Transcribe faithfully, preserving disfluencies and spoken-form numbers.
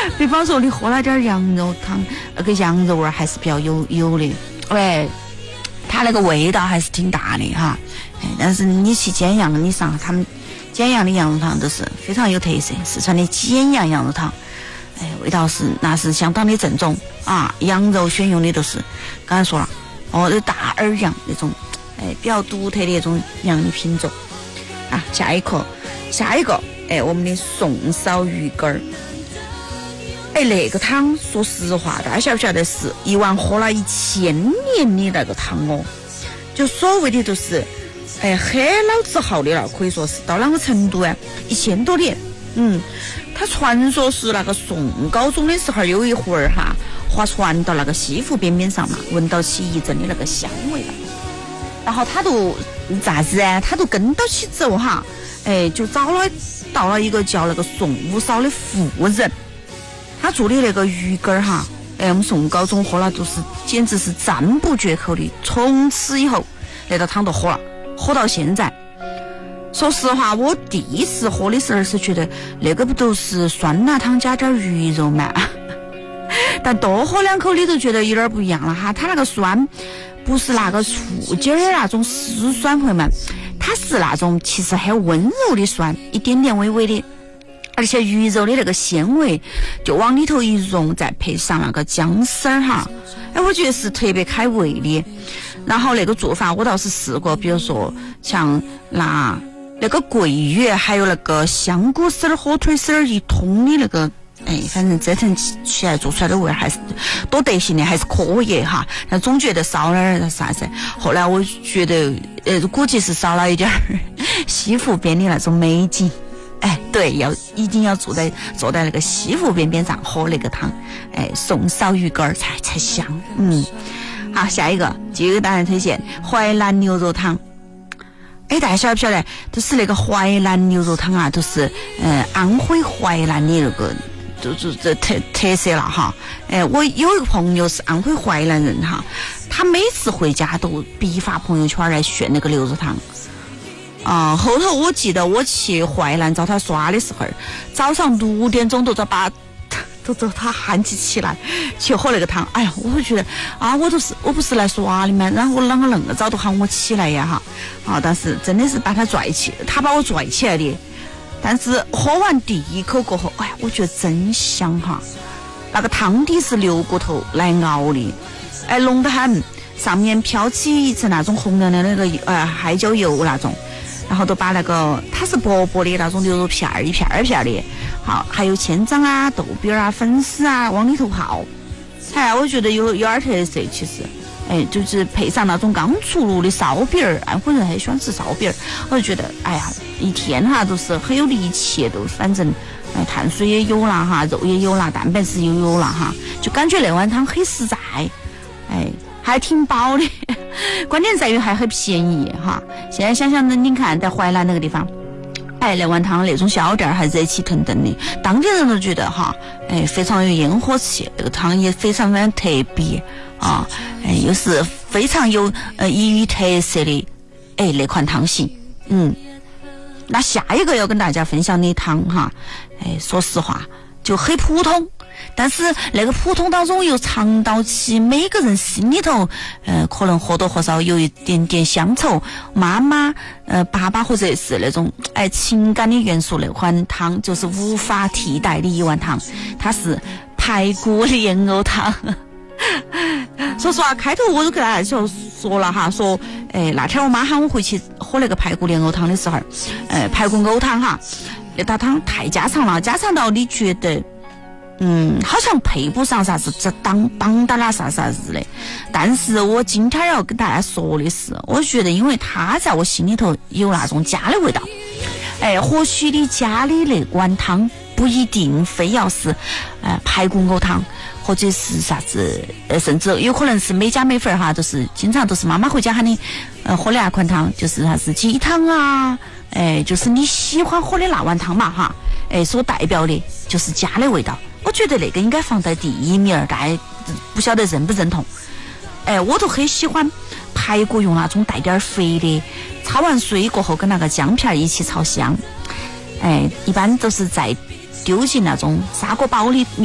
比方说你喝了点羊肉汤，那个羊肉味还是比较有有的，哎，它那个味道还是挺大的哈。哎，但是你去简阳，你上他们简阳的羊肉汤都是非常有特色，四川的简阳羊肉汤，哎，味道是那是相当的正宗啊。羊肉选用的都是刚才说了，哦，有大耳羊那种，哎，比较独特的那种羊的品种啊。下一个，下一个，哎，我们的宋烧鱼干儿。哎，那个汤，说实话，大家晓不晓得是一碗喝了一千年的那个汤哦？就所谓的就是，哎，很老字号的了，可以说是到哪个程度啊？一千多年，嗯，他传说是那个宋高宗的时候，有一会儿哈，划船到那个西湖边边上嘛，闻到起一阵的那个香味了，然后他都咋子啊？他都跟到起走哈，哎，就找了到了一个叫那个宋五嫂的妇人。他做的那个鱼干哈，哎，我们宋高宗喝了都是简直是赞不绝口的。从此以后，那道汤都喝了，喝到现在。说实话，我第一次喝的时候是觉得那个不都是酸辣汤加点鱼肉嘛，但多喝两口你都觉得有点不一样了哈。它那个酸不是那个醋劲儿的那种湿酸，朋友们，它是那种其实很温柔的酸，一点点微微的。而且鱼肉的那个鲜味就往里头一融，再配上那个姜丝儿哈，哎，我觉得是特别开胃的。然后那个做法我倒是试过，比如说像拿那个桂鱼还有那个香菇丝儿、火腿丝儿一通的那个，哎，反正折腾起来做出来的味还是多得行的，还是可以哈。但总觉得少了点啥子。后来我觉得，呃，估计是少了一点西湖边的那种美景。哎，对，要一定要坐在坐在那个西湖边边上喝那个汤，哎，宋烧鱼干才才香。嗯，好，下一个就给大家推荐淮南牛肉汤。哎，大家晓不晓得？就是那个淮南牛肉汤啊，都是呃安徽淮南的那个，就就这特特色了哈。哎，我有一个朋友是安徽淮南人哈，他每次回家都必发朋友圈来炫那个牛肉汤。啊、嗯，后头我记得我去淮南找他耍的时候，早上六点钟都在把都找他喊起起来去喝那个汤。哎呀，我会觉得啊，我都是我不是来耍的嘛，然后我啷个那么早都喊我起来呀哈啊！但是真的是把他拽起，他把我拽起来的。但是喝完第一口过后，哎呀，我觉得真香哈！那个汤底是牛骨头来熬的，哎，浓得很，上面飘起一层那种红亮亮的那个呃海椒油那种。然后都把那个它是薄薄的那种牛肉片儿一片儿一片儿的，好，还有千张啊、豆饼啊、粉丝啊往里头泡，哎，我觉得有有点特色。其实，哎，就是配上那种刚出炉的烧饼儿，安徽人很喜欢吃烧饼儿，我就觉得，哎呀，一天哈都是很有力气，都反正，哎，碳水也有了哈，肉也有了，蛋白质也有了哈，就感觉那碗汤很实在，哎。还挺饱的，关键在于还很便宜哈。现在想想，你看在淮南那个地方，哎，那碗汤那种小店还热气腾腾的，当地人都觉得哈，哎，非常有烟火气，那个汤也非常非常特别啊，哎，又是非常有呃异域特色的，哎，那款汤型，嗯。那下一个要跟大家分享的汤哈，哎，说实话就很普通。但是那个普通当中又尝到起每个人心里头呃可能或多或少有一点点乡愁，妈妈呃爸爸或者是那种哎情感的元素。那款汤就是无法替代的一碗汤，它是排骨莲藕汤。说实话，开头我就给大家就说了哈，说哎那天我妈喊我回去喝那个排骨莲藕汤的时候，呃排骨藕汤哈，那道汤太家常了，家常到你觉得嗯，好像配不上啥子这当当当啦啥啥子的。但是我今天要跟大家说的是，我觉得因为它在我心里头有那种家的味道。哎，或许你家里那碗汤不一定非要是呃排骨藕汤，或者是啥子呃，甚至有可能是每家每份哈，都是经常都是妈妈回家喊你呃喝的那款汤，就是啥子鸡汤啊，哎，就是你喜欢喝的那碗汤嘛哈，哎，所代表的就是家的味道。我觉得那个应该放在第一名，大家不晓得认不认同。哎，我都很喜欢排骨用那种带点肥的，焯完水过后跟那个姜片一起炒香。哎，一般都是在丢进那种砂锅包里